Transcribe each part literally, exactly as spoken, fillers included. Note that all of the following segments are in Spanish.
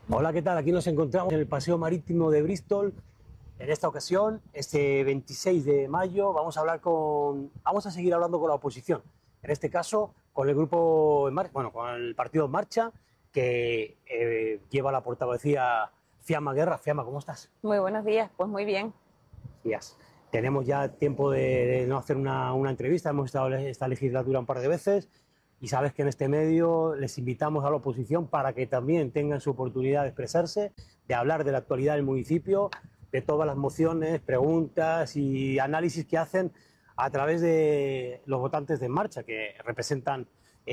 Hola, ¿qué tal? Aquí nos encontramos en el Paseo Marítimo de Bristol. En esta ocasión, este veintiséis de mayo, vamos a hablar con, vamos a seguir hablando con la oposición. En este caso, con el grupo, en marcha, bueno, con el partido En Marcha, que eh, lleva la portavocía Fiamma Guerra. Fiamma, ¿cómo estás? Muy buenos días, pues muy bien. Días. Tenemos ya tiempo de, de no hacer una, una entrevista, hemos estado esta legislatura un par de veces y sabes que en este medio les invitamos a la oposición para que también tengan su oportunidad de expresarse, de hablar de la actualidad del municipio, de todas las mociones, preguntas y análisis que hacen a través de los votantes de En Marcha, que representan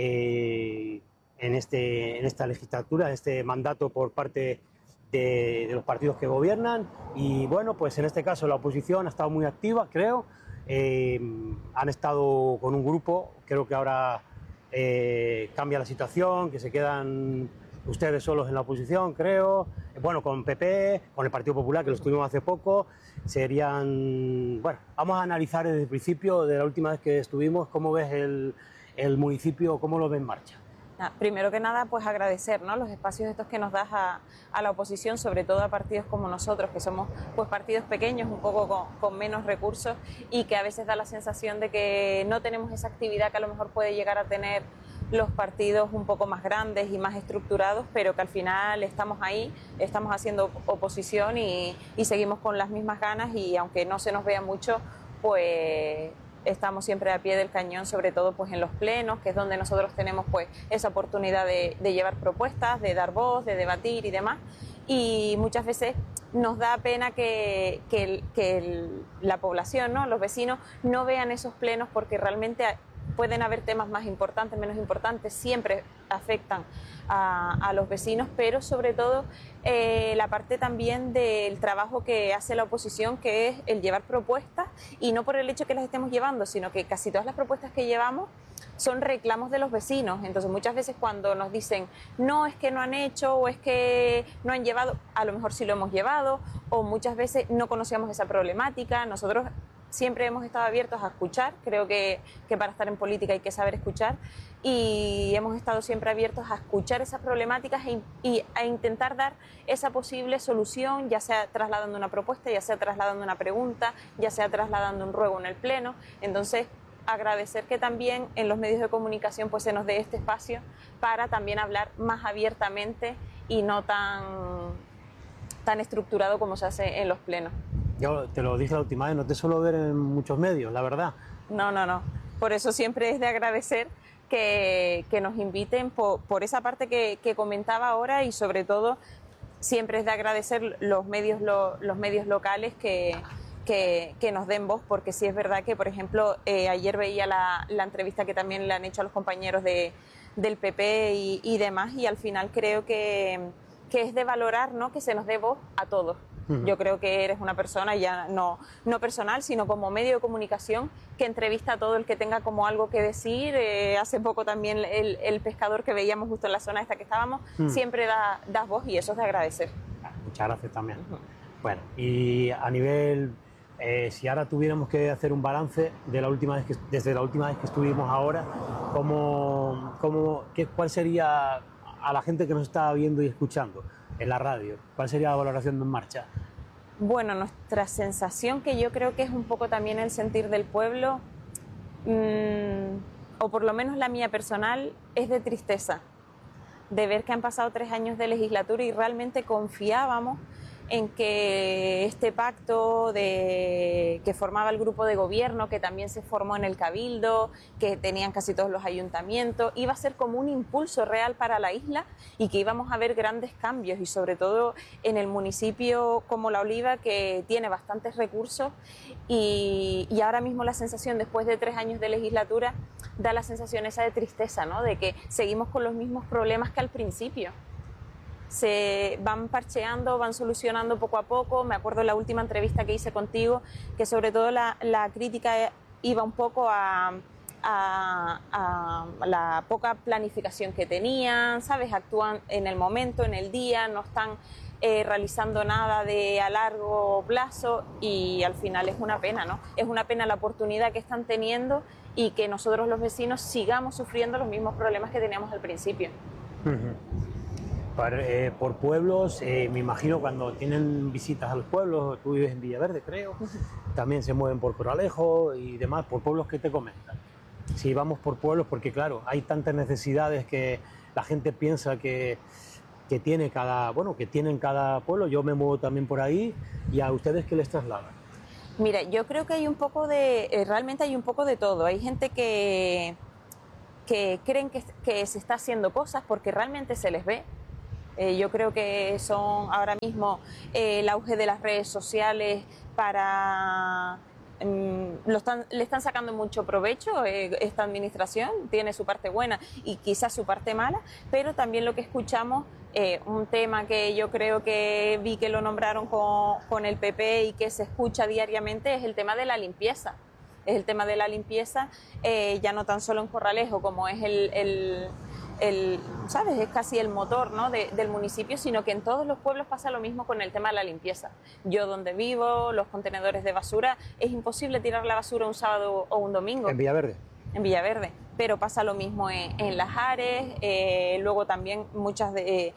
eh, en, este, en esta legislatura, en este mandato por parte de, de los partidos que gobiernan. Y bueno, pues en este caso la oposición ha estado muy activa, creo. Eh, han estado con un grupo, creo que ahora eh, cambia la situación, que se quedan ustedes solos en la oposición, creo. Bueno, con P P, con el Partido Popular, que lo estuvimos hace poco, serían... Bueno, vamos a analizar desde el principio, de la última vez que estuvimos, cómo ves el, el municipio, cómo lo ves En Marcha. Primero que nada, pues agradecer, ¿no?, los espacios estos que nos das a, a la oposición, sobre todo a partidos como nosotros, que somos pues partidos pequeños, un poco con, con menos recursos y que a veces da la sensación de que no tenemos esa actividad que a lo mejor puede llegar a tener los partidos un poco más grandes y más estructurados, pero que al final estamos ahí, estamos haciendo oposición y, y seguimos con las mismas ganas y aunque no se nos vea mucho, pues estamos siempre a pie del cañón, sobre todo pues en los plenos, que es donde nosotros tenemos pues esa oportunidad de, de llevar propuestas, de dar voz, de debatir y demás. Y muchas veces nos da pena que, que, el, que el, la población, ¿no?, los vecinos, no vean esos plenos porque realmente pueden haber temas más importantes, menos importantes, siempre afectan a, a los vecinos, pero sobre todo eh, la parte también del trabajo que hace la oposición, que es el llevar propuestas, y no por el hecho que las estemos llevando, sino que casi todas las propuestas que llevamos son reclamos de los vecinos. Entonces muchas veces cuando nos dicen no, es que no han hecho o es que no han llevado, a lo mejor sí lo hemos llevado, o muchas veces no conocíamos esa problemática. Nosotros siempre hemos estado abiertos a escuchar, creo que, que para estar en política hay que saber escuchar, y hemos estado siempre abiertos a escuchar esas problemáticas e, y a intentar dar esa posible solución, ya sea trasladando una propuesta, ya sea trasladando una pregunta, ya sea trasladando un ruego en el pleno. Entonces, agradecer que también en los medios de comunicación pues se nos dé este espacio para también hablar más abiertamente y no tan, tan estructurado como se hace en los plenos. Yo te lo dije la última vez, no te suelo ver en muchos medios, la verdad. No, no, no. Por eso siempre es de agradecer que, que nos inviten por, por esa parte que, que comentaba ahora, y sobre todo siempre es de agradecer los medios, lo, los medios locales que, que, que nos den voz, porque sí es verdad que, por ejemplo, eh, ayer veía la, la entrevista que también le han hecho a los compañeros de, del P P y, y demás, y al final creo que, que es de valorar, ¿no?, que se nos dé voz a todos. Yo creo que eres una persona, ya no, no personal, sino como medio de comunicación, que entrevista a todo el que tenga como algo que decir. Eh, hace poco también el, el pescador que veíamos justo en la zona esta que estábamos, uh-huh. siempre da, das voz, y eso es de agradecer. Muchas gracias también. Uh-huh. Bueno, y a nivel, eh, si ahora tuviéramos que hacer un balance de la última vez que, desde la última vez que estuvimos ahora, ¿cómo, cómo, qué, ¿cuál sería a la gente que nos está viendo y escuchando en la radio, cuál sería la valoración de En Marcha? Bueno, nuestra sensación, que yo creo que es un poco también el sentir del pueblo, mmm, o por lo menos la mía personal, es de tristeza, de ver que han pasado tres años de legislatura y realmente confiábamos en que este pacto de, que formaba el grupo de gobierno, que también se formó en el Cabildo, que tenían casi todos los ayuntamientos, iba a ser como un impulso real para la isla y que íbamos a ver grandes cambios, y sobre todo en el municipio como La Oliva, que tiene bastantes recursos, y, y ahora mismo la sensación, después de tres años de legislatura, da la sensación esa de tristeza, ¿no?, de que seguimos con los mismos problemas que al principio. Se van parcheando, van solucionando poco a poco. Me acuerdo la última entrevista que hice contigo, que sobre todo la, la crítica iba un poco a, a, a la poca planificación que tenían, ¿sabes? Actúan en el momento, en el día, no están eh, realizando nada de a largo plazo, y al final es una pena, ¿no? Es una pena la oportunidad que están teniendo y que nosotros los vecinos sigamos sufriendo los mismos problemas que teníamos al principio. Uh-huh. Por, eh, por pueblos, eh, me imagino cuando tienen visitas a los pueblos, tú vives en Villaverde, creo, también se mueven por Coralejo y demás, por pueblos que te comentan. Si vamos por pueblos, porque claro, hay tantas necesidades que la gente piensa que, que tiene cada, bueno, que tienen cada pueblo. Yo me muevo también por ahí. ¿Y a ustedes qué les trasladan? Mira, yo creo que hay un poco de, eh, realmente hay un poco de todo. Hay gente que, que creen que, que se está haciendo cosas porque realmente se les ve. Eh, yo creo que son ahora mismo eh, el auge de las redes sociales para... Lo están, le están sacando mucho provecho. Eh, esta administración tiene su parte buena y quizás su parte mala, pero también lo que escuchamos, eh, un tema que yo creo que vi que lo nombraron con, con el P P y que se escucha diariamente, es el tema de la limpieza. Es el tema de la limpieza, eh, ya no tan solo en Corralejo, como es el... el El, ¿sabes? Es casi el motor, ¿no? de, del municipio, sino que en todos los pueblos pasa lo mismo con el tema de la limpieza. Yo donde vivo, los contenedores de basura, es imposible tirar la basura un sábado o un domingo. ¿En Villaverde? En Villaverde, pero pasa lo mismo en, en Las Ares, eh, luego también muchas de,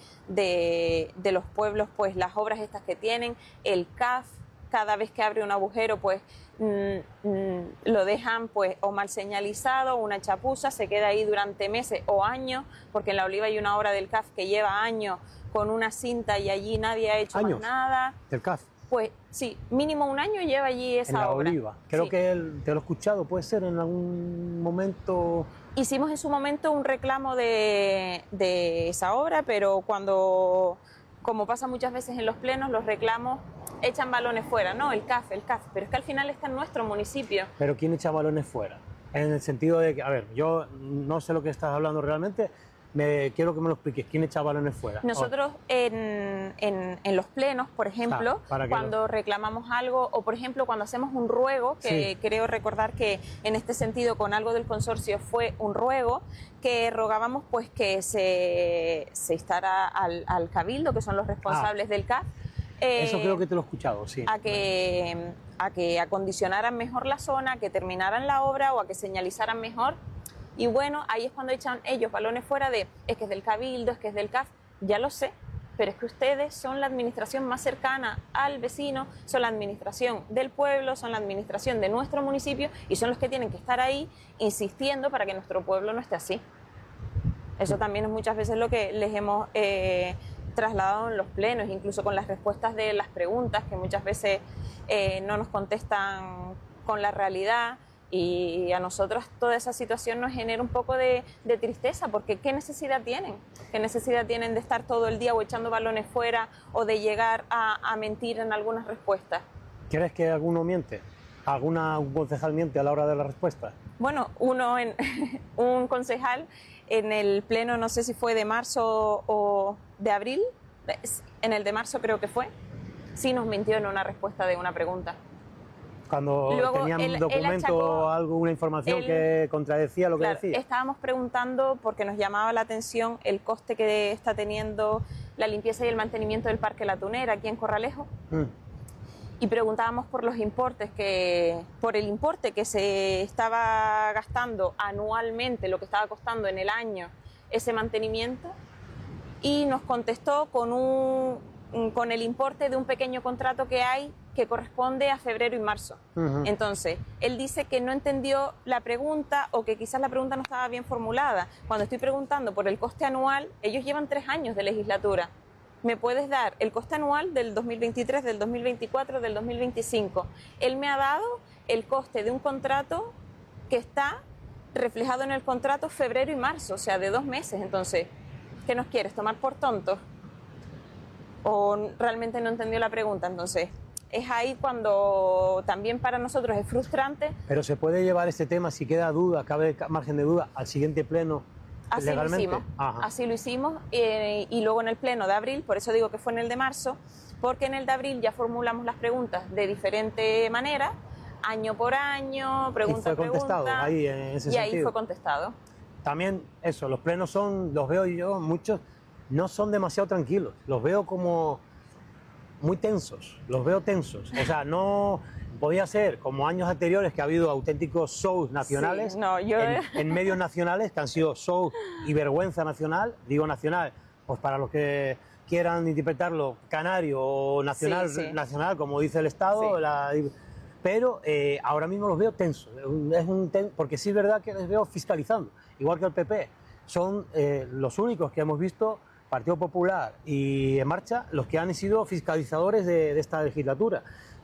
de, de los pueblos, pues las obras estas que tienen, el C A F, cada vez que abre un agujero, pues mm, mm, lo dejan pues o mal señalizado, una chapuza, se queda ahí durante meses o años, porque en La Oliva hay una obra del C A F que lleva años con una cinta y allí nadie ha hecho ¿Años? más nada. ¿Del C A F? Pues sí, mínimo un año lleva allí esa en La obra. Oliva. Creo Sí. que él, te lo he escuchado, puede ser en algún momento... Hicimos en su momento un reclamo de, de esa obra, pero cuando, como pasa muchas veces en los plenos, los reclamos echan balones fuera, no, el C A F, el C A F, pero es que al final está en nuestro municipio. Pero ¿quién echa balones fuera? En el sentido de que, a ver, yo no sé lo que estás hablando realmente, me, quiero que me lo expliques, ¿quién echa balones fuera? Nosotros en, en, en los plenos, por ejemplo, Ah, para que cuando lo- reclamamos algo, o por ejemplo cuando hacemos un ruego, que Sí. creo recordar que en este sentido con algo del consorcio fue un ruego, que rogábamos pues que se, se instara al, al cabildo, que son los responsables del C A F, eh, Eso creo que te lo he escuchado, sí. a que, a que acondicionaran mejor la zona, a que terminaran la obra o a que señalizaran mejor. Y bueno, ahí es cuando echan ellos balones fuera de, es que es del Cabildo, es que es del C A F, ya lo sé, pero es que ustedes son la administración más cercana al vecino, son la administración del pueblo, son la administración de nuestro municipio y son los que tienen que estar ahí insistiendo para que nuestro pueblo no esté así. Eso también es muchas veces lo que les hemos eh, trasladado en los plenos, incluso con las respuestas de las preguntas, que muchas veces eh, no nos contestan con la realidad. Y a nosotros toda esa situación nos genera un poco de, de tristeza, porque ¿qué necesidad tienen? ¿Qué necesidad tienen de estar todo el día o echando balones fuera o de llegar a, a mentir en algunas respuestas? ¿Crees que alguno miente? ¿Alguna, un concejal miente a la hora de la respuesta? Bueno, uno en, un concejal en el pleno, no sé si fue de marzo o de abril, en el de marzo creo que fue, sí nos mintió en una respuesta de una pregunta. Cuando Luego, tenían él- un él documento achacó- o algo, una información él- que contradecía lo que Claro, decía. estábamos preguntando porque nos llamaba la atención el coste que está teniendo la limpieza y el mantenimiento del Parque La Tunera aquí en Corralejo. Mm. Y preguntábamos por los importes que, por el importe que se estaba gastando anualmente, lo que estaba costando en el año ese mantenimiento, y nos contestó con un con el importe de un pequeño contrato que hay que corresponde a febrero y marzo. Ujú. Entonces, él dice que no entendió la pregunta o que quizás la pregunta no estaba bien formulada. Cuando estoy preguntando por el coste anual, ellos llevan tres años de legislatura. ¿Me puedes dar el coste anual del dos mil veintitrés, del dos mil veinticuatro, del dos mil veinticinco? Él me ha dado el coste de un contrato que está reflejado en el contrato febrero y marzo, o sea, de dos meses. Entonces, ¿qué nos quieres? ¿Tomar por tontos? ¿O realmente no entendió la pregunta? Entonces, es ahí cuando también para nosotros es frustrante. Pero se puede llevar este tema, si queda duda, cabe ca- margen de duda, al siguiente pleno Así legalmente. lo hicimos, Ajá. así lo hicimos eh, y luego en el pleno de abril, por eso digo que fue en el de marzo, porque en el de abril ya formulamos las preguntas de diferente manera, año por año, pregunta y fue a contestado pregunta, ahí en ese y ahí sentido. fue contestado. También eso, los plenos son, los veo yo, muchos no son demasiado tranquilos, los veo como muy tensos, los veo tensos. O sea, no podía ser como años anteriores que ha habido auténticos shows nacionales, Sí, no, yo- en, en medios nacionales que han sido shows y vergüenza nacional, digo nacional, pues para los que quieran interpretarlo canario o nacional, Sí, sí. nacional como dice el Estado, Sí. la- pero eh, ahora mismo los veo tensos, es un- es un ten- porque sí es verdad que les veo fiscalizando, igual que el P P. Son eh, los únicos que hemos visto, Partido Popular y En Marcha, los que han sido fiscalizadores de, de esta legislatura.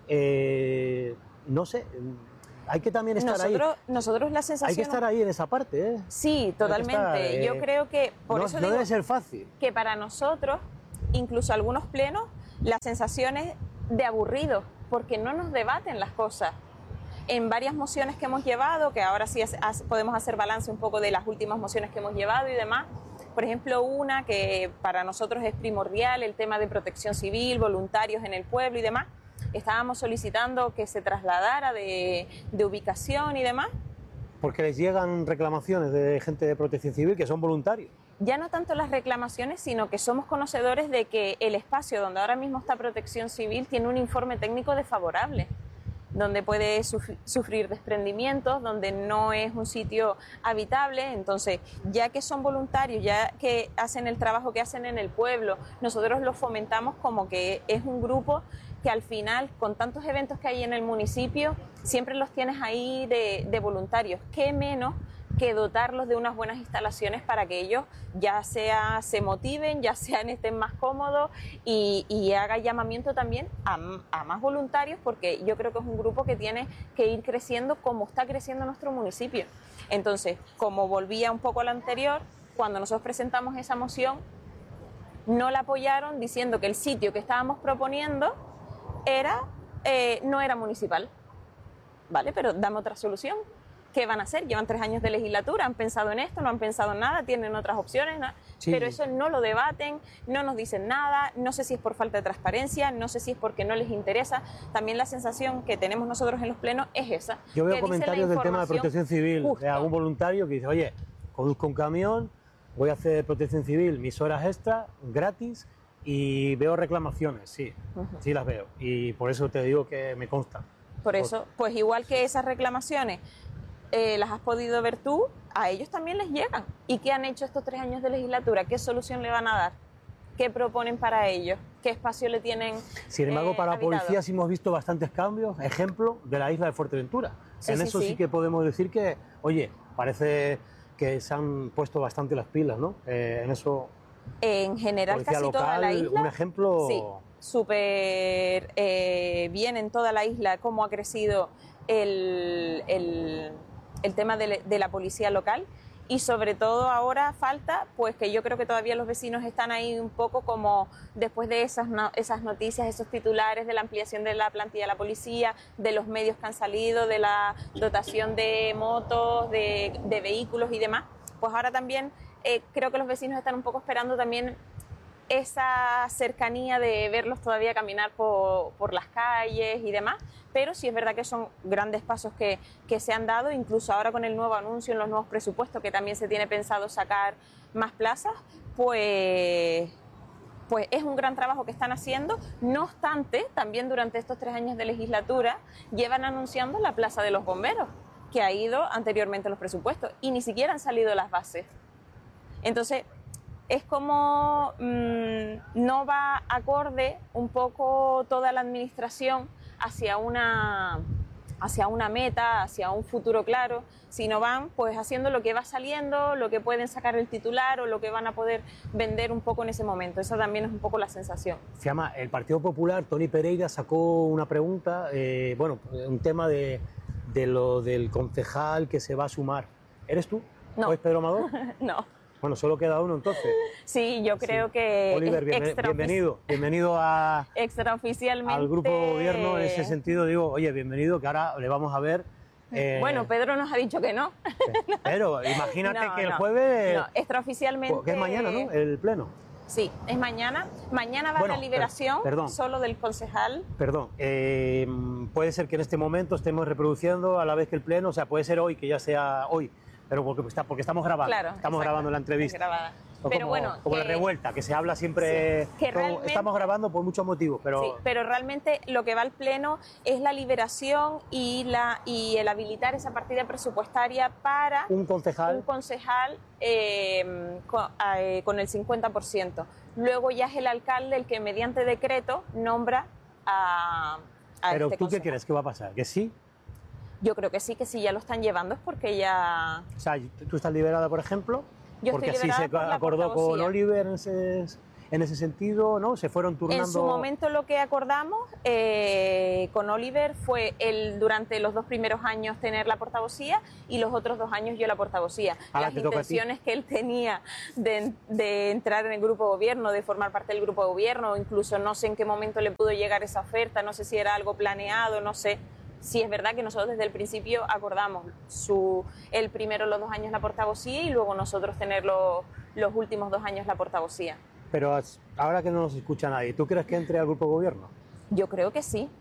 Eh, no sé, hay que también estar Nosotros, ahí. nosotros la sensación... Hay que estar ahí en esa parte, ¿eh? Sí, totalmente. estar, eh, Yo creo que, por no, eso no digo debe ser fácil. que para nosotros, incluso algunos plenos, la sensación es de aburrido, porque no nos debaten las cosas. En varias mociones que hemos llevado, que ahora sí es- as- podemos hacer balance un poco de las últimas mociones que hemos llevado y demás, por ejemplo, una que para nosotros es primordial, el tema de protección civil, voluntarios en el pueblo y demás, estábamos solicitando que se trasladara de, de ubicación y demás. Porque les llegan reclamaciones de gente de protección civil que son voluntarios. Ya no tanto las reclamaciones, sino que somos conocedores de que el espacio donde ahora mismo está Protección Civil tiene un informe técnico desfavorable, donde puede suf- sufrir desprendimientos, donde no es un sitio habitable. Entonces, ya que son voluntarios, ya que hacen el trabajo que hacen en el pueblo, nosotros los fomentamos como que es un grupo que al final, con tantos eventos que hay en el municipio, siempre los tienes ahí de, de voluntarios. ¿Qué menos que dotarlos de unas buenas instalaciones para que ellos ya sea se motiven, ya sean estén más cómodos y, y haga llamamiento también a, a más voluntarios, porque yo creo que es un grupo que tiene que ir creciendo como está creciendo nuestro municipio. Entonces, como volvía un poco a lo anterior, cuando nosotros presentamos esa moción, no la apoyaron diciendo que el sitio que estábamos proponiendo era, eh, no era municipal. Vale, pero dame otra solución. ¿Qué van a hacer? Llevan tres años de legislatura, han pensado en esto, no han pensado en nada, tienen otras opciones, ¿no? Sí. Pero eso no lo debaten, no nos dicen nada, no sé si es por falta de transparencia, no sé si es porque no les interesa. También la sensación que tenemos nosotros en los plenos es esa. Yo veo que dicen la comentarios del tema de información protección civil, justo. de algún voluntario que dice, oye, conduzco un camión, voy a hacer protección civil, mis horas extra, gratis, y veo reclamaciones, sí, Ujú. sí las veo. Y por eso te digo que me consta. Por eso, pues igual que esas reclamaciones eh, las has podido ver tú, a ellos también les llegan. ¿Y qué han hecho estos tres años de legislatura? ¿Qué solución le van a dar? ¿Qué proponen para ellos? ¿Qué espacio le tienen Sin embargo, eh, para habitado? policía sí hemos visto bastantes cambios, ejemplo de la isla de Fuerteventura. Sí, en sí, eso sí. sí. que podemos decir que, oye, parece que se han puesto bastante las pilas, ¿no? Eh, en eso, En general, policía casi local, toda la isla. un ejemplo... Sí, súper eh, bien en toda la isla cómo ha crecido el, el, el tema de, de la policía local. Y sobre todo ahora falta, pues que yo creo que todavía los vecinos están ahí un poco como después de esas, no, esas noticias, esos titulares de la ampliación de la plantilla de la policía, de los medios que han salido, de la dotación de motos, de, de vehículos y demás. Pues ahora también eh, creo que los vecinos están un poco esperando también esa cercanía de verlos todavía caminar por, por las calles y demás, pero sí es verdad que son grandes pasos que, que se han dado, incluso ahora con el nuevo anuncio en los nuevos presupuestos, que también se tiene pensado sacar más plazas, pues, pues es un gran trabajo que están haciendo. No obstante, también durante estos tres años de legislatura llevan anunciando la Plaza de los Bomberos, que ha ido anteriormente a los presupuestos, y ni siquiera han salido las bases. Entonces, es como mmm, no va acorde un poco toda la administración hacia una, hacia una meta, hacia un futuro claro, sino van pues haciendo lo que va saliendo, lo que pueden sacar el titular o lo que van a poder vender un poco en ese momento. Esa también es un poco la sensación. Se llama el Partido Popular. Tony Pereira sacó una pregunta, eh, bueno, un tema de, de lo del concejal que se va a sumar. ¿Eres tú? No. ¿O es Pedro Amador? No. Bueno, solo queda uno entonces. Sí, yo creo Sí. que Oliver, bien- extra bienvenido, bienvenido a, extraoficialmente al grupo gobierno. En ese sentido digo, oye, bienvenido, que ahora le vamos a ver. eh, Bueno, Pedro nos ha dicho que no. Pero imagínate No, que el no. jueves, No, extraoficialmente. que es mañana, ¿no? El pleno. Sí, es mañana. Mañana va Bueno, la liberación per- perdón. solo del concejal. Perdón, eh, puede ser que en este momento estemos reproduciendo a la vez que el pleno, o sea, puede ser hoy, que ya sea hoy, pero porque, está, porque estamos grabando, Claro, estamos exacto, grabando la es entrevista. grabada. O pero como, bueno, como que, la revuelta, que se habla siempre, sí, que todo, realmente, estamos grabando por muchos motivos, pero... Sí, pero realmente lo que va al Pleno es la liberación y, la, y el habilitar esa partida presupuestaria para un concejal, un concejal eh, con, eh, con el cincuenta por ciento. Luego ya es el alcalde el que mediante decreto nombra a, a pero este ¿tú concejal. qué crees que va a pasar? ¿Que sí? Yo creo que sí, que si ya lo están llevando es porque ya... O sea, ¿tú estás liberada, por ejemplo? Yo porque estoy así se por la acordó con portavocía. Oliver en ese, en ese sentido, ¿no? Se fueron turnando... En su momento lo que acordamos eh, con Oliver fue el durante los dos primeros años tener la portavocía y los otros dos años yo la portavocía. Ahora Las te toca a ti. intenciones que él tenía de, de entrar en el grupo de gobierno, de formar parte del grupo de gobierno, incluso no sé en qué momento le pudo llegar esa oferta, no sé si era algo planeado, no sé. Sí, es verdad que nosotros desde el principio acordamos su, el primero los dos años la portavocía y luego nosotros tener los, los últimos dos años la portavocía. Pero ahora que no nos escucha nadie, ¿tú crees que entre al grupo de gobierno? Yo creo que sí.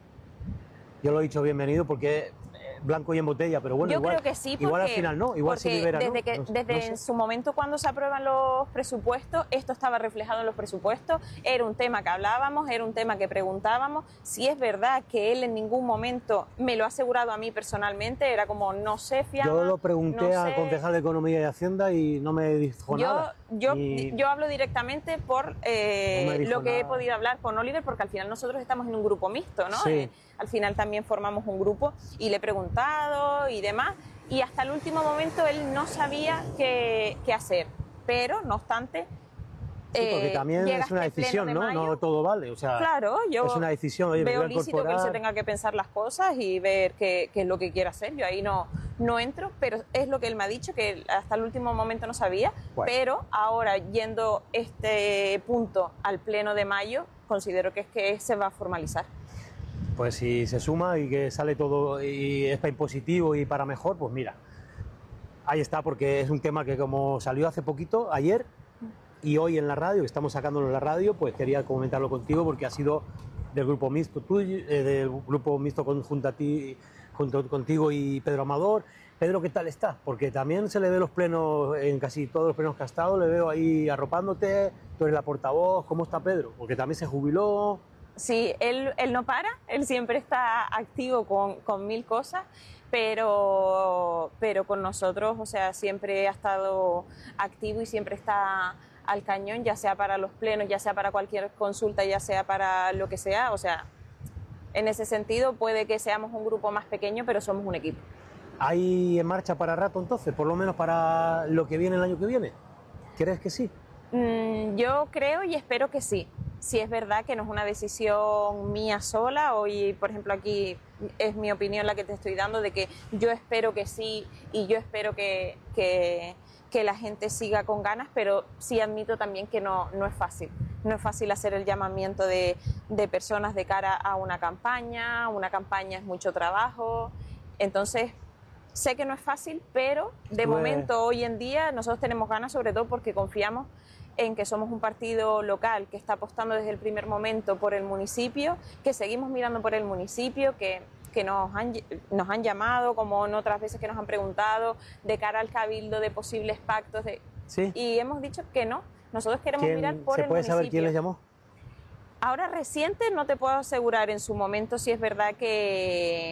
Yo lo he dicho bienvenido porque blanco y en botella, pero bueno, yo igual, creo que sí, porque, igual al final no, igual se libera, desde ¿no? que No, desde no sé. en su momento cuando se aprueban los presupuestos, esto estaba reflejado en los presupuestos, era un tema que hablábamos, era un tema que preguntábamos. Si es verdad que él en ningún momento me lo ha asegurado a mí personalmente, era como no sé, fiama, Yo lo pregunté no al sé. concejal de Economía y Hacienda y no me dijo Yo, nada. yo, Ni- yo hablo directamente por eh, No me dijo lo que he nada. podido hablar con Oliver, porque al final nosotros estamos en un grupo mixto, ¿no? Sí. Eh, al final también formamos un grupo y le he preguntado y demás, y hasta el último momento él no sabía qué, qué hacer, pero no obstante... Sí, porque eh, también llega es una este pleno decisión, de ¿no? mayo. No todo vale, o sea, Claro, yo es una decisión, oye, me veo voy a lícito que él se incorporar. tenga que pensar las cosas y ver qué, qué es lo que quiere hacer. Yo ahí no, no entro, pero es lo que él me ha dicho, que él hasta el último momento no sabía. Bueno. Pero ahora, yendo este punto al pleno de mayo, considero que es que se va a formalizar. Pues si se suma y que sale todo y es para impositivo y para mejor, pues mira, ahí está, porque es un tema que como salió hace poquito, ayer y hoy en la radio, que estamos sacándolo en la radio, pues quería comentarlo contigo porque ha sido del grupo mixto tuyo, eh, del grupo mixto con, junto a ti, junto contigo y Pedro Amador. Pedro, ¿qué tal estás? Porque también se le ve los plenos, en casi todos los plenos que ha estado, le veo ahí arropándote, tú eres la portavoz. ¿Cómo está Pedro? Porque también se jubiló. Sí, él, él no para, él siempre está activo con, con mil cosas, pero, pero con nosotros, o sea, siempre ha estado activo y siempre está al cañón, ya sea para los plenos, ya sea para cualquier consulta, ya sea para lo que sea. O sea, en ese sentido puede que seamos un grupo más pequeño, pero somos un equipo. ¿Hay en marcha para rato entonces? Por lo menos para lo que viene el año que viene. ¿Crees que sí? Mm, yo creo y espero que sí. Si es verdad que no es una decisión mía sola, hoy, por ejemplo, aquí es mi opinión la que te estoy dando, de que yo espero que sí y yo espero que, que, que la gente siga con ganas, pero sí admito también que no, no es fácil. No es fácil hacer el llamamiento de, de personas de cara a una campaña, una campaña es mucho trabajo, entonces... Sé que no es fácil, pero de Estuve... momento, hoy en día, nosotros tenemos ganas, sobre todo porque confiamos en que somos un partido local que está apostando desde el primer momento por el municipio, que seguimos mirando por el municipio, que, que nos, han, nos han llamado, como en otras veces que nos han preguntado, de cara al cabildo de posibles pactos. De, ¿Sí? Y hemos dicho que no, nosotros queremos mirar por el municipio. ¿Se puede saber quién les llamó? Ahora reciente no te puedo asegurar en su momento si es verdad que...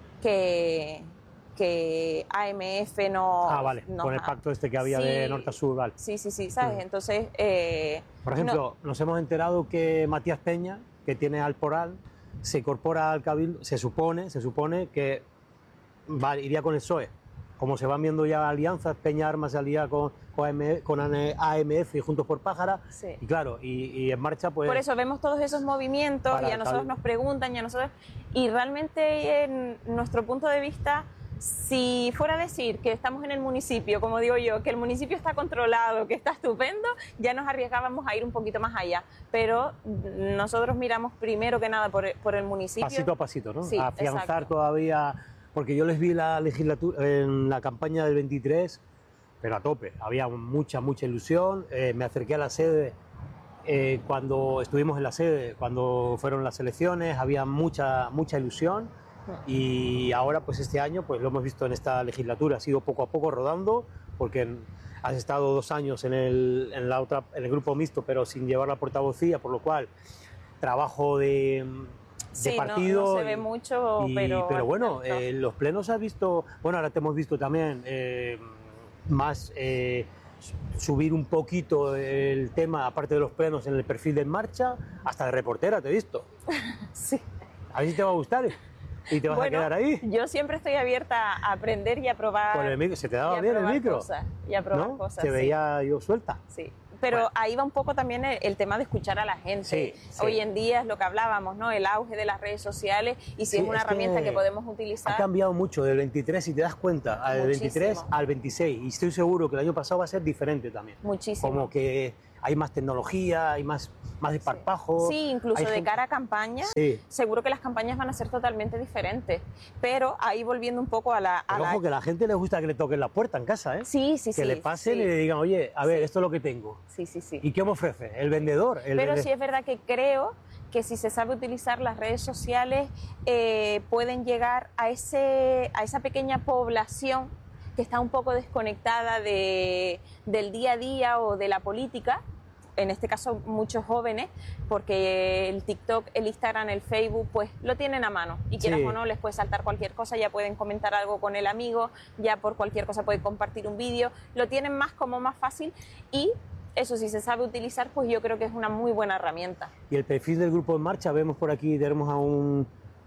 que que A M F no... Ah, vale, no, con el pacto este que había sí, de norte a sur, vale. Sí, sí, sí, ¿sabes? Mm. Entonces... Eh, Por ejemplo, no, nos hemos enterado que Matías Peña, que tiene Alporal, se incorpora al Cabildo, se supone, se supone que va, iría con el P S O E. Como se van viendo ya alianzas, Peña Armas se alía con, con, A M F y Juntos por Pájara, sí. Y claro, y, y en marcha pues... Por eso vemos todos esos movimientos y a nosotros nos preguntan y a nosotros... Y realmente en nuestro punto de vista... Si fuera a decir que estamos en el municipio, como digo yo, que el municipio está controlado, que está estupendo, ya nos arriesgábamos a ir un poquito más allá. Pero nosotros miramos primero que nada por el, por el municipio. Pasito a pasito, ¿no? Sí, a afianzar exacto. todavía, porque yo les vi la legislatura en la campaña del veintitrés, pero a tope, había mucha, mucha ilusión. Eh, me acerqué a la sede eh, cuando estuvimos en la sede, cuando fueron las elecciones, había mucha, mucha ilusión. Y ahora, pues este año, pues lo hemos visto en esta legislatura, ha sido poco a poco rodando, porque has estado dos años en el, en la otra, en el grupo mixto, pero sin llevar la portavocía, por lo cual trabajo de, de sí, partido. No, no se ve y, mucho, y, pero... Pero bueno, no. eh, los plenos has visto, bueno, ahora te hemos visto también eh, más eh, subir un poquito el tema, aparte de los plenos, en el perfil de En Marcha, hasta de reportera te he visto. Sí. A ver si te va a gustar. ¿Y te vas bueno, a quedar ahí? Yo siempre estoy abierta a aprender y a probar. Con el micro, ¿se te daba bien el micro? Cosas, y a probar ¿no? cosas. Te veía sí. yo suelta. Sí. Pero bueno, ahí va un poco también el, el tema de escuchar a la gente. Sí, sí. Hoy en día es lo que hablábamos, ¿no? El auge de las redes sociales y si sí, es una es herramienta que que podemos utilizar. Ha cambiado mucho del veintitrés, si te das cuenta, al Muchísimo. veintitrés al veintiséis. Y estoy seguro que el año pasado va a ser diferente también. Muchísimo. Como que hay más tecnología, hay más, más desparpajo. Sí, incluso hay de gente... cara a campañas, sí. seguro que las campañas van a ser totalmente diferentes. Pero ahí volviendo un poco a la... A Pero la... ojo, que a la gente le gusta que le toquen la puerta en casa, ¿eh? Sí, sí, que sí. Que le pasen sí. y le digan, oye, a ver, sí. esto es lo que tengo. Sí, sí, sí. ¿Y qué me ofrece? El vendedor. El Pero vende... sí es verdad que creo que si se sabe utilizar las redes sociales, eh, pueden llegar a, ese, a esa pequeña población que está un poco desconectada de, del día a día o de la política. En este caso muchos jóvenes, porque el TikTok, el Instagram, el Facebook, pues lo tienen a mano y quieras sí. o no les puede saltar cualquier cosa, ya pueden comentar algo con el amigo, ya por cualquier cosa pueden compartir un vídeo, lo tienen más como más fácil y eso si se sabe utilizar, pues yo creo que es una muy buena herramienta. Y el perfil del grupo En Marcha, vemos por aquí, tenemos a un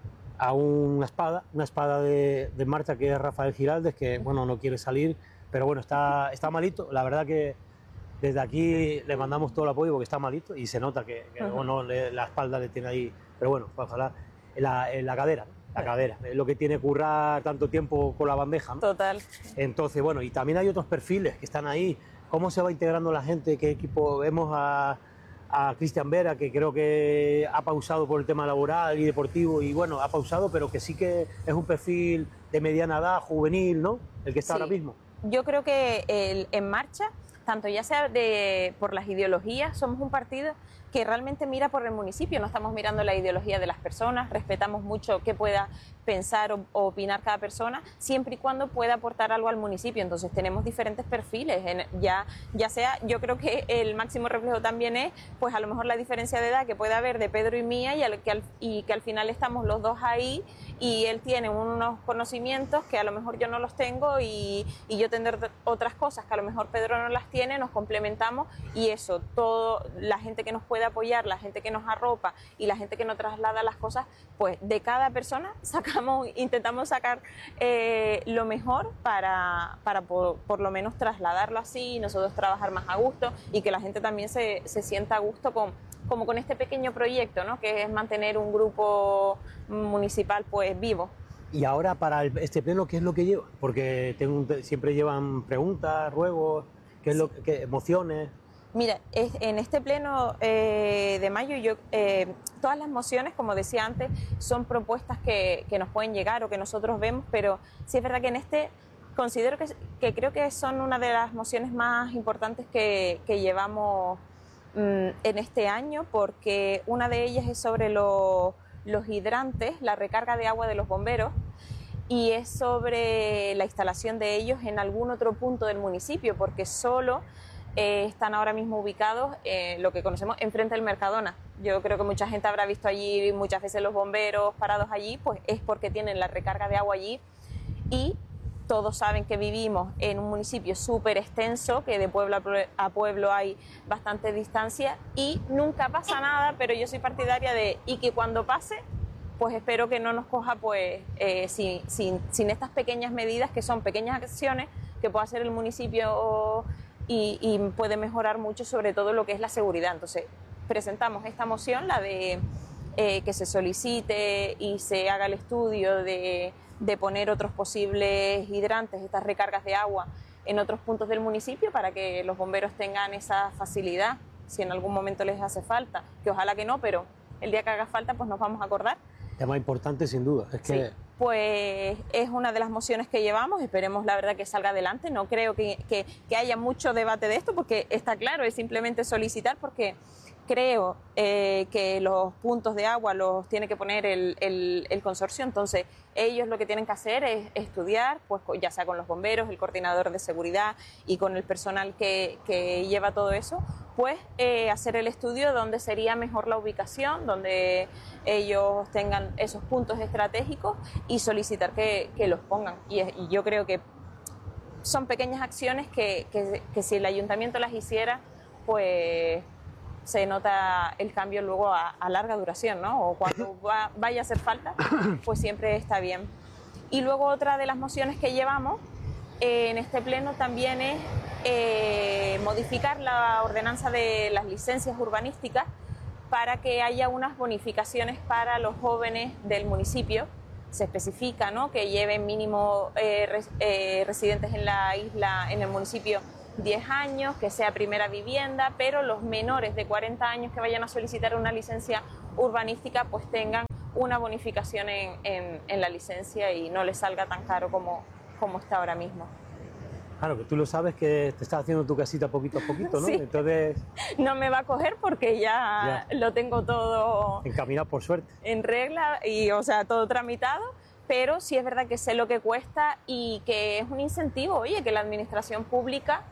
a una espada, una espada de, de marcha que es Rafael Giraldes, que bueno, no quiere salir, pero bueno, está, está malito, la verdad que desde aquí le mandamos todo el apoyo porque está malito y se nota que, que uh-huh. bueno, le, la espalda le tiene ahí, pero bueno, ojalá, en la, en la cadera, la sí. cadera, es lo que tiene currar tanto tiempo con la bandeja, ¿no? Total. Entonces, bueno, y también hay otros perfiles que están ahí, cómo se va integrando la gente, qué equipo, vemos a, a Cristian Vera, que creo que ha pausado por el tema laboral y deportivo, y bueno, ha pausado, pero que sí que es un perfil de mediana edad, juvenil, ¿no? El que está sí. ahora mismo. Yo creo que el En Marcha, tanto ya sea de, por las ideologías, somos un partido que realmente mira por el municipio, no estamos mirando la ideología de las personas, respetamos mucho qué pueda pensar o, o opinar cada persona, siempre y cuando pueda aportar algo al municipio. Entonces tenemos diferentes perfiles, en, ya, ya sea, yo creo que el máximo reflejo también es, pues a lo mejor la diferencia de edad que puede haber de Pedro y mía y, al, que, al, y que al final estamos los dos ahí y él tiene unos conocimientos que a lo mejor yo no los tengo y, y yo tendré otras cosas que a lo mejor Pedro no las tiene, nos complementamos y eso, todo, la gente que nos puede apoyar, la gente que nos arropa y la gente que nos traslada las cosas, pues de cada persona sacamos, intentamos sacar eh, lo mejor para, para por, por lo menos trasladarlo así y nosotros trabajar más a gusto y que la gente también se, se sienta a gusto con, como con este pequeño proyecto, ¿no? Que es mantener un grupo municipal pues vivo. Y ahora para el, este pleno, ¿qué es lo que lleva? Porque tengo, siempre llevan preguntas, ruegos, ¿qué es lo que emociones? Mira, es, en este pleno eh, de mayo, yo, eh, todas las mociones, como decía antes, son propuestas que, que nos pueden llegar o que nosotros vemos, pero sí es verdad que en este considero que, que creo que son una de las mociones más importantes que, que llevamos mm, en este año, porque una de ellas es sobre lo, los hidrantes, la recarga de agua de los bomberos, y es sobre la instalación de ellos en algún otro punto del municipio, porque solo Eh, están ahora mismo ubicados en eh, lo que conocemos enfrente del Mercadona. Yo creo que mucha gente habrá visto allí muchas veces los bomberos parados allí, pues es porque tienen la recarga de agua allí y todos saben que vivimos en un municipio súper extenso, que de pueblo a pueblo hay bastante distancia y nunca pasa nada, pero yo soy partidaria de y que cuando pase, pues espero que no nos coja pues eh, sin, sin, sin estas pequeñas medidas que son pequeñas acciones que puede hacer el municipio Y, y puede mejorar mucho sobre todo lo que es la seguridad. Entonces presentamos esta moción, la de eh, que se solicite y se haga el estudio de, de poner otros posibles hidrantes, estas recargas de agua en otros puntos del municipio para que los bomberos tengan esa facilidad si en algún momento les hace falta, que ojalá que no, pero el día que haga falta pues nos vamos a acordar. Tema importante sin duda, es que... Sí. Pues es una de las mociones que llevamos, esperemos la verdad que salga adelante, no creo que, que, que haya mucho debate de esto porque está claro, es simplemente solicitar porque creo eh, que los puntos de agua los tiene que poner el, el, el consorcio, entonces ellos lo que tienen que hacer es estudiar, pues ya sea con los bomberos, el coordinador de seguridad y con el personal que, que lleva todo eso, pues eh, hacer el estudio donde sería mejor la ubicación, donde ellos tengan esos puntos estratégicos y solicitar que, que los pongan. Y, y yo creo que son pequeñas acciones que, que, que si el ayuntamiento las hiciera, pues se nota el cambio luego a, a larga duración, ¿no? O cuando va, vaya a hacer falta, pues siempre está bien. Y luego otra de las mociones que llevamos eh, en este pleno también es eh, modificar la ordenanza de las licencias urbanísticas para que haya unas bonificaciones para los jóvenes del municipio. Se especifica, ¿no?, que lleven mínimo eh, res, eh, residentes en la isla, en el municipio, diez años, que sea primera vivienda, pero los menores de cuarenta años que vayan a solicitar una licencia urbanística pues tengan una bonificación en, en, en la licencia y no les salga tan caro como, como está ahora mismo. Claro, que tú lo sabes que te estás haciendo tu casita poquito a poquito, ¿no? Sí. Entonces... No me va a coger porque ya, ya lo tengo todo... encaminado, por suerte. En regla y, o sea, todo tramitado. Pero sí es verdad que sé lo que cuesta y que es un incentivo, oye, que la administración pública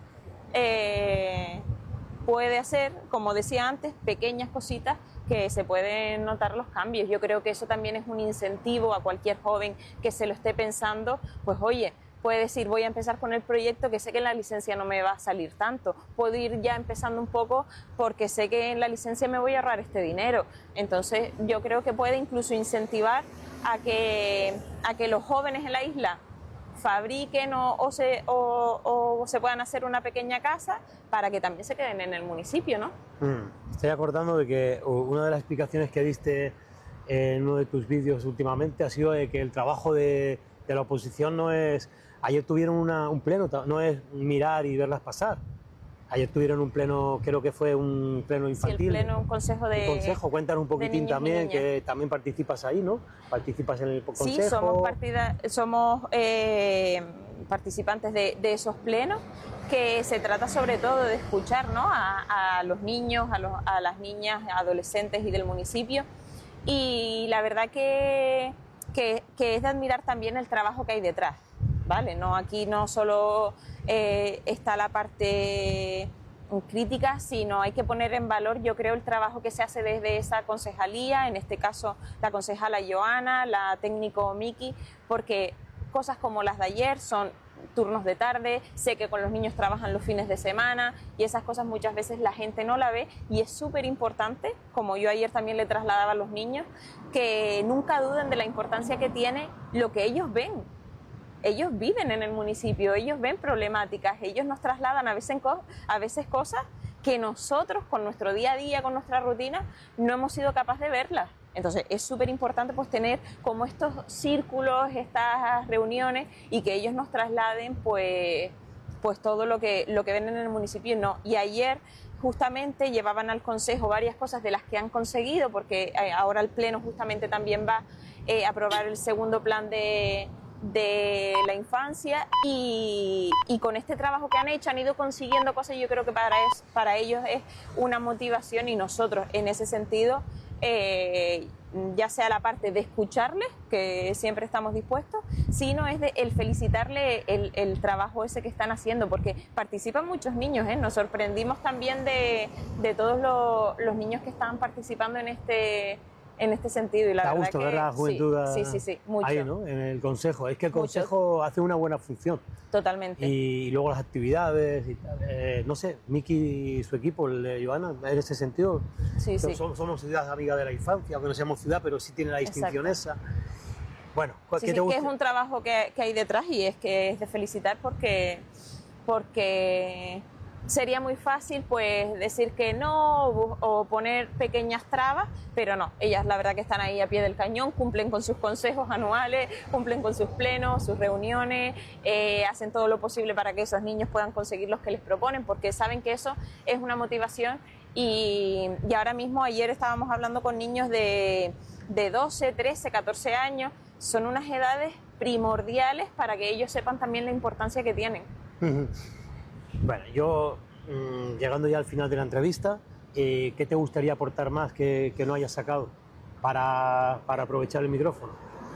eh, puede hacer, como decía antes, pequeñas cositas que se pueden notar los cambios. Yo creo que eso también es un incentivo a cualquier joven que se lo esté pensando, pues oye, puede decir, voy a empezar con el proyecto que sé que en la licencia no me va a salir tanto. Puedo ir ya empezando un poco porque sé que en la licencia me voy a ahorrar este dinero. Entonces yo creo que puede incluso incentivar a que, a que los jóvenes en la isla fabriquen o, o, se, o, o se puedan hacer una pequeña casa para que también se queden en el municipio, ¿no? Mm. Estoy acordando de que una de las explicaciones que diste en uno de tus vídeos últimamente ha sido de que el trabajo de, de la oposición no es... Ayer tuvieron una, un pleno, no es mirar y verlas pasar. Ayer tuvieron un pleno, creo que fue un pleno infantil. Sí, el pleno, un consejo de... Un consejo, cuéntanos un poquitín también, que también participas ahí, ¿no? Participas en el consejo. Sí, somos, partida, somos eh, participantes de, de esos plenos, que se trata sobre todo de escuchar, ¿no?, a, a los niños, a, los, a las niñas, adolescentes y del municipio. Y la verdad que, que, que es de admirar también el trabajo que hay detrás. ¿Vale? No, aquí no solo eh, está la parte crítica, sino hay que poner en valor, yo creo, el trabajo que se hace desde esa concejalía, en este caso la concejala Joana, la técnico Miki, porque cosas como las de ayer son turnos de tarde, sé que con los niños trabajan los fines de semana y esas cosas muchas veces la gente no la ve y es súper importante, como yo ayer también le trasladaba a los niños, que nunca duden de la importancia que tiene lo que ellos ven. Ellos viven en el municipio, ellos ven problemáticas, ellos nos trasladan a veces, a veces cosas que nosotros con nuestro día a día, con nuestra rutina, no hemos sido capaces de verlas. Entonces es súper importante pues tener como estos círculos, estas reuniones y que ellos nos trasladen pues, pues todo lo que, lo que ven en el municipio. No. Y ayer justamente llevaban al consejo varias cosas de las que han conseguido, porque ahora el pleno justamente también va eh, a aprobar el segundo plan de... de la infancia y, y con este trabajo que han hecho han ido consiguiendo cosas y yo creo que para, es, para ellos es una motivación y nosotros en ese sentido eh, ya sea la parte de escucharles, que siempre estamos dispuestos, sino es de el felicitarle el, el trabajo ese que están haciendo, porque participan muchos niños, ¿eh? Nos sorprendimos también de, de todos los, los niños que estaban participando en este en este sentido y la da verdad gusto que ver la juventud sí, sí, sí, sí, mucho. Ahí, ¿no? En el consejo. Es que el consejo mucho. Hace una buena función. Totalmente. Y, y luego las actividades y tal. Eh, no sé, Miki y su equipo, el de Joana, en ese sentido, sí, sí. Somos, somos ciudad amiga de la infancia, aunque no seamos ciudad, pero sí tiene la distinción Exacto. esa. Bueno, ¿qué sí, te sí, gusta? Que es un trabajo que, que hay detrás y es que es de felicitar porque porque sería muy fácil pues decir que no o, o poner pequeñas trabas, pero no, ellas la verdad que están ahí a pie del cañón, cumplen con sus consejos anuales, cumplen con sus plenos, sus reuniones, eh, hacen todo lo posible para que esos niños puedan conseguir los que les proponen, porque saben que eso es una motivación y, y ahora mismo ayer estábamos hablando con niños de, de doce, trece, catorce años, son unas edades primordiales para que ellos sepan también la importancia que tienen. Bueno, yo, mmm, llegando ya al final de la entrevista, eh, ¿qué te gustaría aportar más que, que no hayas sacado para, para aprovechar el micrófono?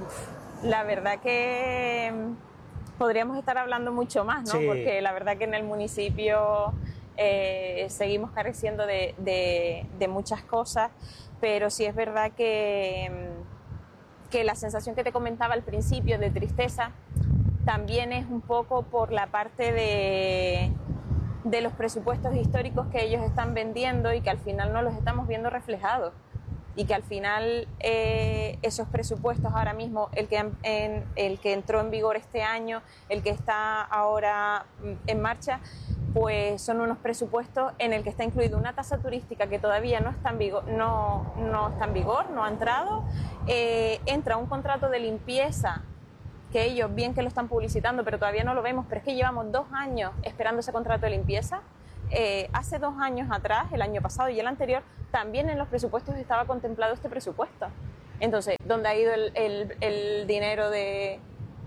La verdad que podríamos estar hablando mucho más, ¿no? Sí. Porque la verdad que en el municipio eh, seguimos careciendo de, de, de muchas cosas, pero sí es verdad que, que la sensación que te comentaba al principio de tristeza también es un poco por la parte de, de los presupuestos históricos que ellos están vendiendo y que al final no los estamos viendo reflejados. Y que al final eh, esos presupuestos ahora mismo, el que, en, el que entró en vigor este año, el que está ahora en marcha, pues son unos presupuestos en el que está incluido una tasa turística que todavía no está en vigor, no, no está en vigor, no ha entrado, eh, entra un contrato de limpieza que ellos bien que lo están publicitando, pero todavía no lo vemos, pero es que llevamos dos años esperando ese contrato de limpieza. Eh, hace dos años atrás, el año pasado y el anterior, también en los presupuestos estaba contemplado este presupuesto. Entonces, ¿dónde ha ido el, el, el dinero de,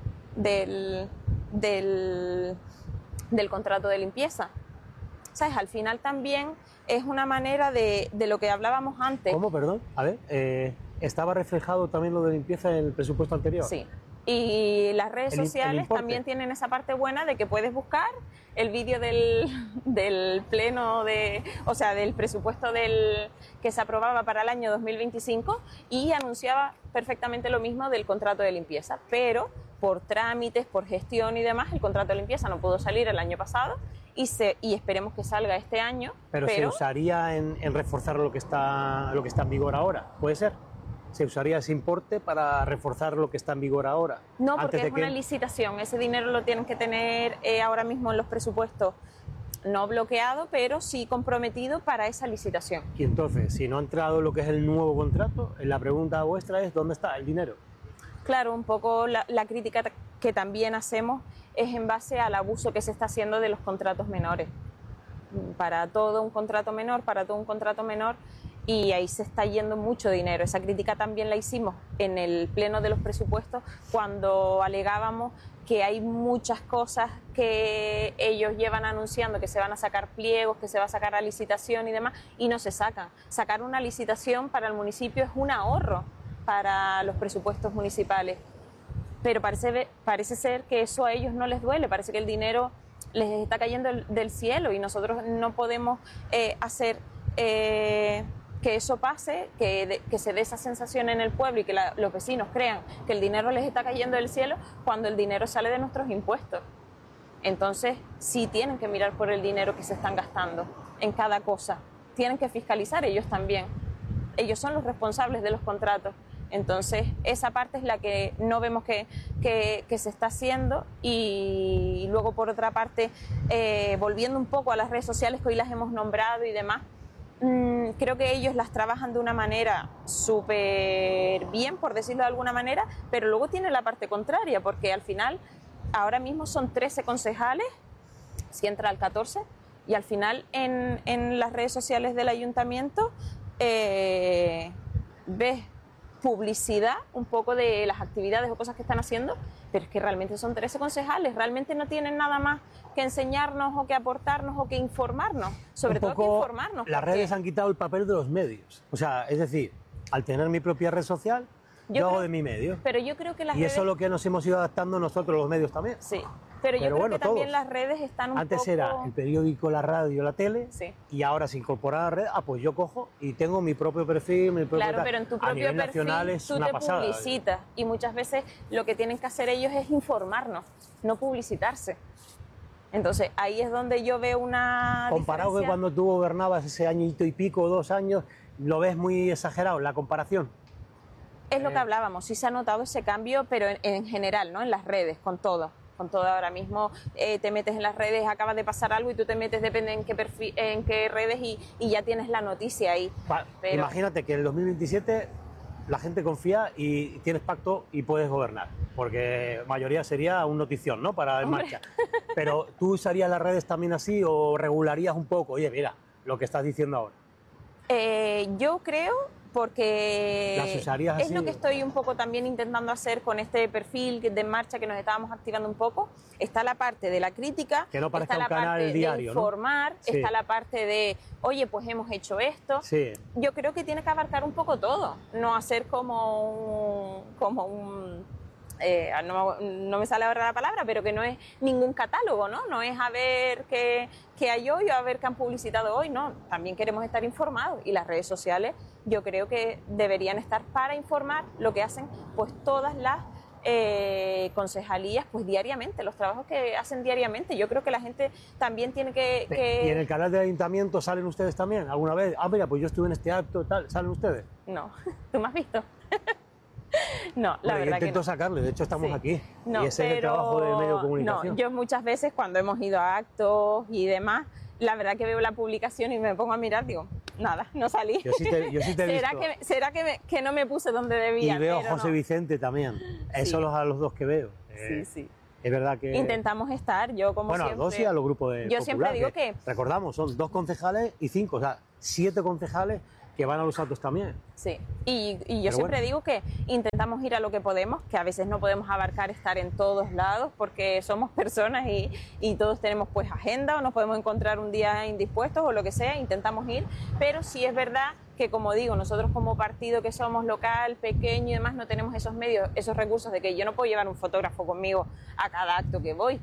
del, del, del contrato de limpieza? ¿Sabes? Al final también es una manera de, de lo que hablábamos antes. ¿Cómo, perdón? A ver, eh, ¿estaba reflejado también lo de limpieza en el presupuesto anterior? Sí. Y las redes El, sociales el también tienen esa parte buena de que puedes buscar el vídeo del, del pleno, de, o sea, del presupuesto del, que se aprobaba para el año dos mil veinticinco y anunciaba perfectamente lo mismo del contrato de limpieza, pero por trámites, por gestión y demás, el contrato de limpieza no pudo salir el año pasado y, se, y esperemos que salga este año. Pero, pero... se usaría en, en reforzar lo que, está, lo que está en vigor ahora, ¿puede ser? ¿Se usaría ese importe para reforzar lo que está en vigor ahora? No, porque antes de es que... una licitación. Ese dinero lo tienen que tener eh, ahora mismo en los presupuestos, no bloqueado, pero sí comprometido para esa licitación. Y entonces, si no ha entrado lo que es el nuevo contrato, la pregunta vuestra es ¿dónde está el dinero? Claro, un poco la, la crítica que también hacemos es en base al abuso que se está haciendo de los contratos menores. Para todo un contrato menor, para todo un contrato menor, y ahí se está yendo mucho dinero. Esa crítica también la hicimos en el pleno de los presupuestos cuando alegábamos que hay muchas cosas que ellos llevan anunciando, que se van a sacar pliegos, que se va a sacar a licitación y demás, y no se sacan. Sacar una licitación para el municipio es un ahorro para los presupuestos municipales, pero parece, parece ser que eso a ellos no les duele, parece que el dinero les está cayendo del cielo y nosotros no podemos eh, hacer... Eh, que eso pase, que, de, que se dé esa sensación en el pueblo y que la, los vecinos crean que el dinero les está cayendo del cielo cuando el dinero sale de nuestros impuestos. Entonces, sí tienen que mirar por el dinero que se están gastando en cada cosa. Tienen que fiscalizar ellos también. Ellos son los responsables de los contratos. Entonces, esa parte es la que no vemos que, que, que se está haciendo y luego, por otra parte, eh, volviendo un poco a las redes sociales que hoy las hemos nombrado y demás, creo que ellos las trabajan de una manera súper bien, por decirlo de alguna manera, pero luego tiene la parte contraria, porque al final ahora mismo son trece concejales, si entra al catorce, y al final en, en las redes sociales del ayuntamiento eh, ves publicidad un poco de las actividades o cosas que están haciendo, pero es que realmente son trece concejales, realmente no tienen nada más que enseñarnos o que aportarnos o que informarnos, sobre todo que informarnos. Las porque... redes han quitado el papel de los medios, o sea, es decir, al tener mi propia red social, yo, yo hago creo, de mi medio. Pero yo creo que las y redes... eso es lo que nos hemos ido adaptando nosotros los medios también. Sí, pero yo pero creo bueno, que también todos. las redes están un Antes poco... era el periódico, la radio, la tele, sí. Y ahora se incorpora a la red, ah, pues yo cojo y tengo mi propio perfil, mi propio... Claro, pero en tu propio a nivel perfil nacional es tú una te pasada. publicitas y muchas veces lo que tienen que hacer ellos es informarnos, no publicitarse. Entonces, ahí es donde yo veo una Comparado diferencia. que cuando tú gobernabas ese añito y pico, dos años, ¿lo ves muy exagerado la comparación? Es lo que hablábamos, sí se ha notado ese cambio, pero en, en general, ¿no? En las redes, con todo. Con todo ahora mismo eh, te metes en las redes, acaba de pasar algo y tú te metes, depende en qué, perfil, en qué redes y, y ya tienes la noticia ahí. Va, pero... Imagínate que en el dos mil veintisiete la gente confía y tienes pacto y puedes gobernar, porque mayoría sería un notición, ¿no? Para en marcha. Pero ¿tú usarías las redes también así o regularías un poco? Oye, mira, lo que estás diciendo ahora. Eh, yo creo... porque ¿Las usarías es así? lo que estoy un poco también intentando hacer con este perfil de En Marcha que nos estábamos activando un poco. Está la parte de la crítica, que no parezca está la un canal parte diario, de ¿no? informar, Sí. está la parte de, oye, pues hemos hecho esto. Sí. Yo creo que tiene que abarcar un poco todo, no hacer como un... Como un Eh, no, no me sale ahora la palabra, pero que no es ningún catálogo, ¿no? No es a ver qué, qué hay hoy o a ver qué han publicitado hoy, no. También queremos estar informados y las redes sociales yo creo que deberían estar para informar lo que hacen pues todas las eh, concejalías pues diariamente, los trabajos que hacen diariamente. Yo creo que la gente también tiene que... que... ¿Y en el canal del ayuntamiento salen ustedes también alguna vez? Ah, mira, pues yo estuve en este acto, tal, ¿salen ustedes? No, ¿tú me has visto? No, la bueno, verdad yo intento que no. sacarle, de hecho estamos Sí. aquí, No, y ese pero... es el trabajo del medio de comunicación. No, yo muchas veces cuando hemos ido a actos y demás, la verdad que veo la publicación y me pongo a mirar, digo, nada, no salí. Yo sí te, yo sí te he ¿Será, visto. que, ¿Será que, me, que no me puse donde debía? Y veo a pero José no. Vicente también, esos Sí. los, a los dos que veo. Eh, Sí, sí. Es verdad que... Intentamos estar, yo como bueno, siempre... a dos y a los grupos de Yo siempre popular, digo que... Recordamos, son dos concejales y cinco, o sea, siete concejales que van a los actos también. Sí, y, y yo Pero siempre bueno. digo que intentamos ir a lo que podemos, que a veces no podemos abarcar estar en todos lados porque somos personas y, y todos tenemos pues agenda o nos podemos encontrar un día indispuestos o lo que sea, intentamos ir, pero sí es verdad que, como digo, nosotros como partido que somos local, pequeño y demás, no tenemos esos medios, esos recursos de que yo no puedo llevar un fotógrafo conmigo a cada acto que voy.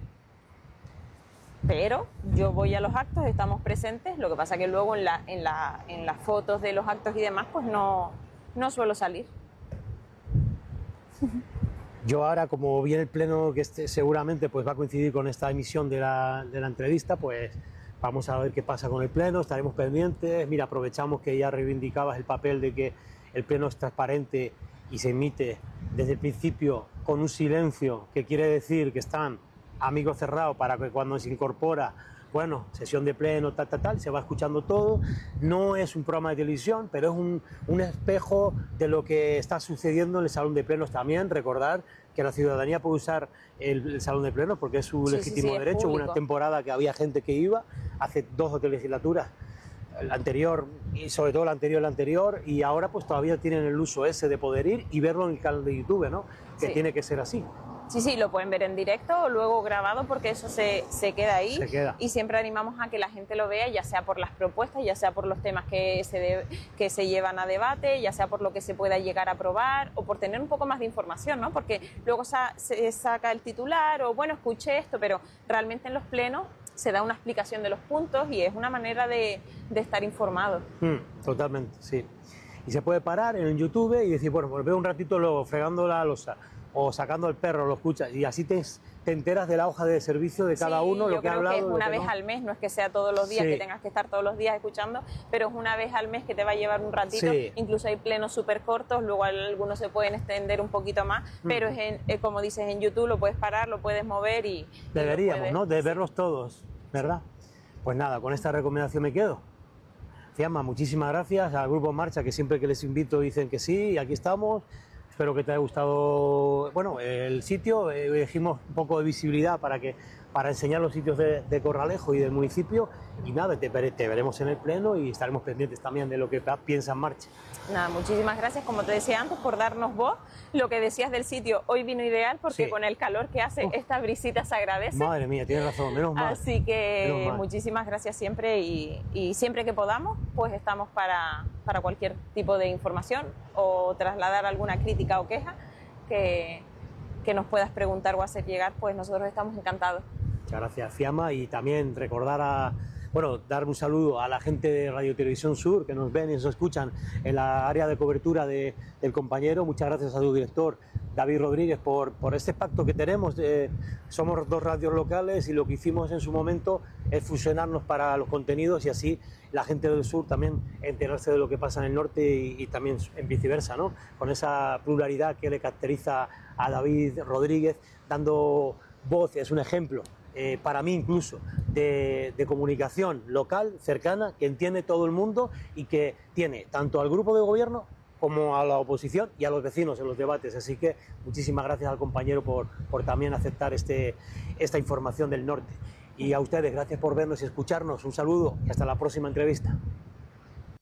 Pero yo voy a los actos, estamos presentes, lo que pasa que luego en, la, en, la, en las fotos de los actos y demás, pues no, no suelo salir. Yo ahora, como viene el pleno que este, seguramente pues va a coincidir con esta emisión de la, de la entrevista, pues vamos a ver qué pasa con el pleno, estaremos pendientes. Mira, aprovechamos que ya reivindicabas el papel de que el pleno es transparente y se emite desde el principio con un silencio, que quiere decir que están amigos cerrados para que cuando se incorpora, bueno, sesión de pleno, tal, tal, tal, se va escuchando todo. No es un programa de televisión, pero es un, un espejo de lo que está sucediendo en el salón de plenos también. Recordar que la ciudadanía puede usar el, el salón de plenos porque es su Sí, legítimo sí, sí, es derecho. Hubo público. una temporada que había gente que iba, hace dos o tres legislaturas, la anterior y sobre todo la anterior la anterior, y ahora pues todavía tienen el uso ese de poder ir y verlo en el canal de YouTube, ¿no? Que Sí. tiene que ser así. Sí, sí, lo pueden ver en directo o luego grabado porque eso se, se queda ahí. Se queda. Y siempre animamos a que la gente lo vea, ya sea por las propuestas, ya sea por los temas que se, de- que se llevan a debate, ya sea por lo que se pueda llegar a aprobar o por tener un poco más de información, ¿no? Porque luego sa- se saca el titular o, bueno, escuché esto, pero realmente en los plenos se da una explicación de los puntos y es una manera de, de estar informado. Mm, totalmente, sí. Y se puede parar en YouTube y decir, bueno, pues veo un ratito luego fregando la losa o sacando el perro, lo escuchas, y así te, te enteras de la hoja de servicio de cada Sí, uno, yo lo que ha creo hablado. que es lo una que vez no. al mes, no es que sea todos los días, Sí. que tengas que estar todos los días escuchando, pero es una vez al mes que te va a llevar un ratito. Sí. Incluso hay plenos súper cortos, luego algunos se pueden extender un poquito más, pero es en- eh, como dices, en YouTube lo puedes parar, lo puedes mover y... y lo Deberíamos, puedes- ¿no? De sí. verlos todos, ¿verdad? Pues nada, con esta recomendación me quedo. Fiamma, muchísimas gracias al Grupo En Marcha, que siempre que les invito dicen que sí, y aquí estamos. Espero que te haya gustado, bueno, el sitio. Eh, elegimos un poco de visibilidad para, que, para enseñar los sitios de, de Corralejo y del municipio. Y nada, te, vere- te veremos en el pleno y estaremos pendientes también de lo que piensa En Marcha. Nada, muchísimas gracias, como te decía antes, por darnos voz. Lo que decías del sitio, hoy vino ideal porque Sí. con el calor que hace, Uf. esta brisita se agradece. Madre mía, tienes razón, menos mal. Así que Menos mal. muchísimas gracias siempre y, y siempre que podamos, pues estamos para, para cualquier tipo de información o trasladar alguna crítica o queja que, que nos puedas preguntar o hacer llegar, pues nosotros estamos encantados. Muchas gracias, Fiamma, y también recordar a, bueno, dar un saludo a la gente de Radio Televisión Sur que nos ven y nos escuchan en la área de cobertura de, del compañero. Muchas gracias a su director, David Rodríguez, por, por este pacto que tenemos. Eh, somos dos radios locales y lo que hicimos en su momento es fusionarnos para los contenidos y así la gente del sur también enterarse de lo que pasa en el norte y, y también en viceversa, ¿no? Con esa pluralidad que le caracteriza a David Rodríguez, dando voz, es un ejemplo. Eh, para mí incluso, de, de comunicación local, cercana, que entiende todo el mundo y que tiene tanto al grupo de gobierno como a la oposición y a los vecinos en los debates. Así que muchísimas gracias al compañero por, por también aceptar este, esta información del norte. Y a ustedes, gracias por vernos y escucharnos. Un saludo y hasta la próxima entrevista.